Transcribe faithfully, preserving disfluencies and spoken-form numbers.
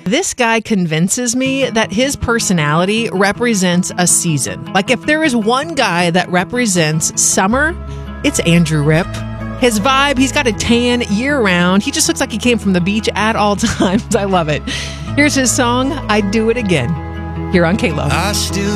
This guy convinces me that his personality represents a season. Like, if there is one guy that represents summer, it's Andrew Ripp. His vibe, he's got a tan year-round. He just looks like he came from the beach at all times. I love it. Here's his song, I'd Do It Again, here on K-Lo. I still